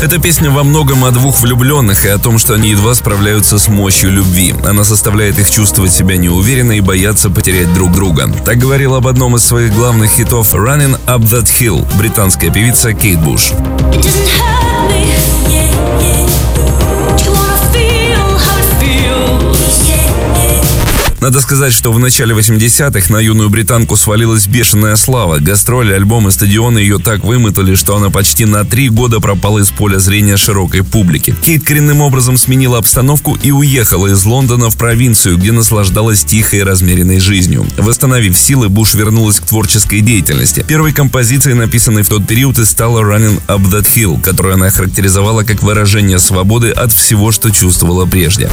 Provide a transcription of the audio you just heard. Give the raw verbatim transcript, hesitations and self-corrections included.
Эта песня во многом о двух влюбленных и о том, что они едва справляются с мощью любви. Она заставляет их чувствовать себя неуверенно и бояться потерять друг друга. Так говорила об одном из своих главных хитов «Running Up That Hill» британская певица Кейт Буш. Надо сказать, что в начале восьмидесятых на юную британку свалилась бешеная слава. Гастроли, альбомы, стадионы ее так вымотали, что она почти на три года пропала из поля зрения широкой публики. Кейт коренным образом сменила обстановку и уехала из Лондона в провинцию, где наслаждалась тихой и размеренной жизнью. Восстановив силы, Буш вернулась к творческой деятельности. Первой композицией, написанной в тот период, и стала «Running Up That Hill», которую она характеризовала как выражение свободы от всего, что чувствовала прежде.